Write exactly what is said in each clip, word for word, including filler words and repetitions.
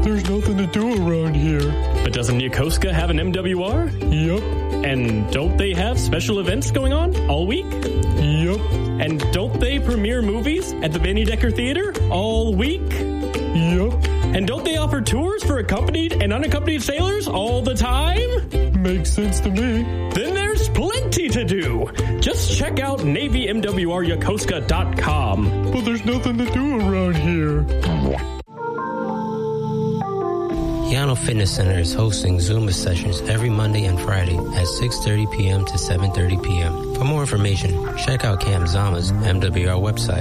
There's nothing to do around here. But doesn't Yokosuka have an M W R? Yup. And don't they have special events going on all week? Yup. And don't they premiere movies at the Vanny Decker Theater all week? Yup. And don't they offer tours for accompanied and unaccompanied sailors all the time? Makes sense to me. Then there's plenty to do. Just check out Navy M W R Yokosuka dot com. But there's nothing to do around here. Yano Fitness Center is hosting Zumba sessions every Monday and Friday at six thirty p.m. to seven thirty p.m. For more information, check out Camp Zama's M W R website.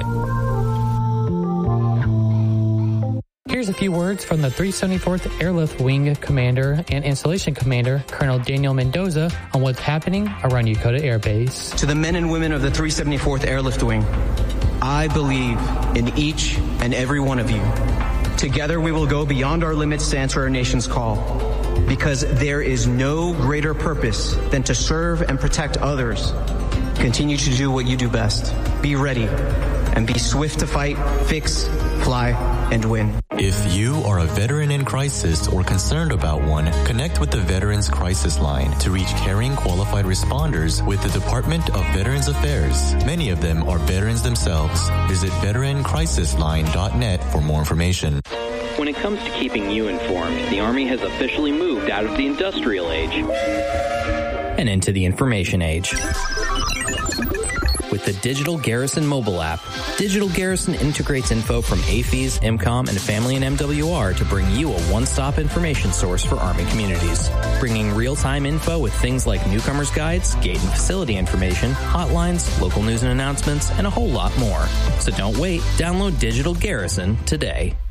Here's a few words from the three seventy-fourth Airlift Wing Commander and Installation Commander, Colonel Daniel Mendoza, on what's happening around Yokota Air Base. To the men and women of the three seventy-fourth Airlift Wing, I believe in each and every one of you. Together we will go beyond our limits to answer our nation's call, because there is no greater purpose than to serve and protect others. Continue to do what you do best. Be ready and be swift to fight, fix, fly, and win. If you are a veteran in crisis or concerned about one, connect with the Veterans Crisis Line to reach caring qualified responders with the Department of Veterans Affairs. Many of them are veterans themselves. Visit veteran crisis line dot net for more information. When it comes to keeping you informed, the Army has officially moved out of the industrial age and into the information age. With the Digital Garrison mobile app, Digital Garrison integrates info from A F E S, M COM, and Family and M W R to bring you a one-stop information source for Army communities. Bringing real-time info with things like newcomers guides, gate and facility information, hotlines, local news and announcements, and a whole lot more. So don't wait. Download Digital Garrison today.